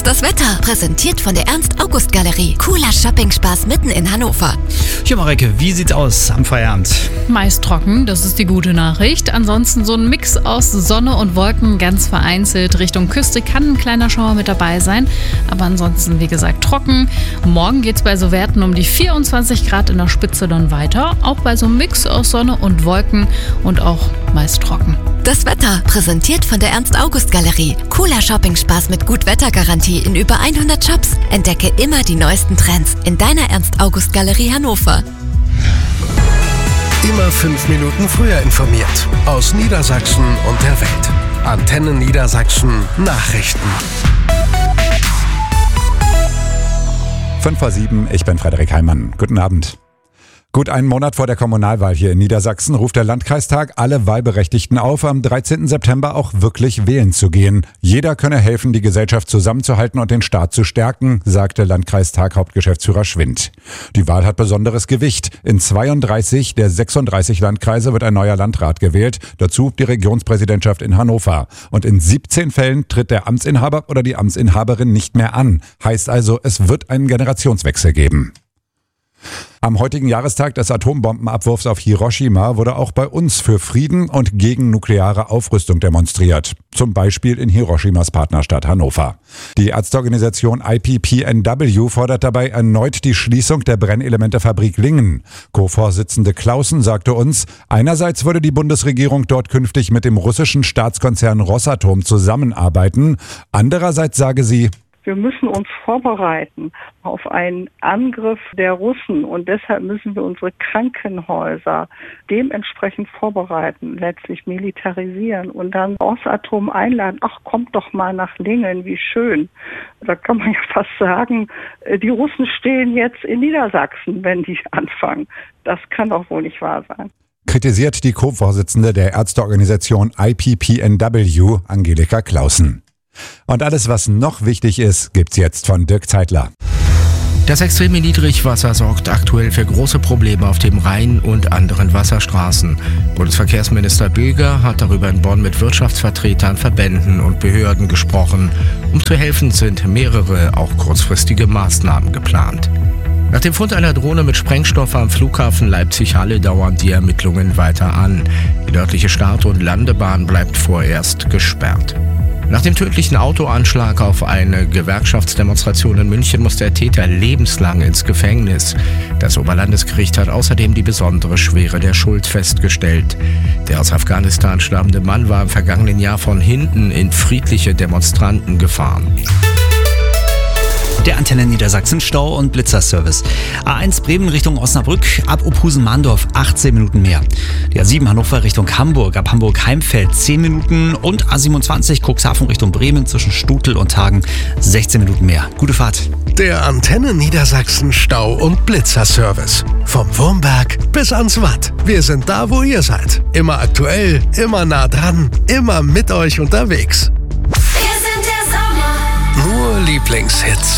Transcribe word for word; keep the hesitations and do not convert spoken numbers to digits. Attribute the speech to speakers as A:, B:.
A: Das Wetter, präsentiert von der Ernst-August-Galerie. Cooler Shopping-Spaß mitten in Hannover.
B: Ja, Mareike, wie sieht's aus am Feierabend?
C: Meist trocken, das ist die gute Nachricht. Ansonsten so ein Mix aus Sonne und Wolken, ganz vereinzelt. Richtung Küste kann ein kleiner Schauer mit dabei sein. Aber ansonsten, wie gesagt, trocken. Morgen geht's bei so Werten um die vierundzwanzig Grad in der Spitze dann weiter. Auch bei so einem Mix aus Sonne und Wolken und auch meist trocken.
A: Das Wetter, präsentiert von der Ernst-August-Galerie. Cooler Shopping-Spaß mit Gut-Wetter-Garantie in über hundert Shops. Entdecke immer die neuesten Trends in deiner Ernst-August-Galerie Hannover.
D: Immer fünf Minuten früher informiert. Aus Niedersachsen und der Welt. Antenne Niedersachsen Nachrichten.
E: fünf vor sieben, ich bin Frederik Heimann. Guten Abend. Gut einen Monat vor der Kommunalwahl hier in Niedersachsen ruft der Landkreistag alle Wahlberechtigten auf, am dreizehnten September auch wirklich wählen zu gehen. Jeder könne helfen, die Gesellschaft zusammenzuhalten und den Staat zu stärken, sagte Landkreistag-Hauptgeschäftsführer Schwind. Die Wahl hat besonderes Gewicht. In zweiunddreißig der sechsunddreißig Landkreise wird ein neuer Landrat gewählt, dazu die Regionspräsidentschaft in Hannover. Und in siebzehn Fällen tritt der Amtsinhaber oder die Amtsinhaberin nicht mehr an. Heißt also, es wird einen Generationswechsel geben. Am heutigen Jahrestag des Atombombenabwurfs auf Hiroshima wurde auch bei uns für Frieden und gegen nukleare Aufrüstung demonstriert. Zum Beispiel in Hiroshimas Partnerstadt Hannover. Die Ärzteorganisation I P P N W fordert dabei erneut die Schließung der Brennelementefabrik Lingen. Co-Vorsitzende Clausen sagte uns, einerseits würde die Bundesregierung dort künftig mit dem russischen Staatskonzern Rosatom zusammenarbeiten. Andererseits sage sie,
F: wir müssen uns vorbereiten auf einen Angriff der Russen und deshalb müssen wir unsere Krankenhäuser dementsprechend vorbereiten, letztlich militarisieren und dann Rosatom einladen. Ach, kommt doch mal nach Lingen, wie schön. Da kann man ja fast sagen, die Russen stehen jetzt in Niedersachsen, wenn die anfangen. Das kann doch wohl nicht wahr sein.
E: Kritisiert die Co-Vorsitzende der Ärzteorganisation I P P N W, Angelika Clausen. Und alles, was noch wichtig ist, gibt's jetzt von Dirk Zeitler.
G: Das extreme Niedrigwasser sorgt aktuell für große Probleme auf dem Rhein und anderen Wasserstraßen. Bundesverkehrsminister Böger hat darüber in Bonn mit Wirtschaftsvertretern, Verbänden und Behörden gesprochen. Um zu helfen, sind mehrere, auch kurzfristige Maßnahmen geplant. Nach dem Fund einer Drohne mit Sprengstoff am Flughafen Leipzig-Halle dauern die Ermittlungen weiter an. Die nördliche Start- und Landebahn bleibt vorerst gesperrt. Nach dem tödlichen Autoanschlag auf eine Gewerkschaftsdemonstration in München muss der Täter lebenslang ins Gefängnis. Das Oberlandesgericht hat außerdem die besondere Schwere der Schuld festgestellt. Der aus Afghanistan stammende Mann war im vergangenen Jahr von hinten in friedliche Demonstranten gefahren.
B: Der Antenne Niedersachsen Stau- und Blitzerservice. A eins Bremen Richtung Osnabrück, ab Opusen-Mahndorf achtzehn Minuten mehr. Die A sieben Hannover Richtung Hamburg, ab Hamburg-Heimfeld zehn Minuten und A siebenundzwanzig Cuxhaven Richtung Bremen zwischen Stutel und Hagen sechzehn Minuten mehr. Gute Fahrt.
D: Der Antenne Niedersachsen Stau- und Blitzerservice. Vom Wurmberg bis ans Watt. Wir sind da, wo ihr seid. Immer aktuell, immer nah dran, immer mit euch unterwegs.
A: Wir sind der Sommer.
D: Nur Lieblingshits.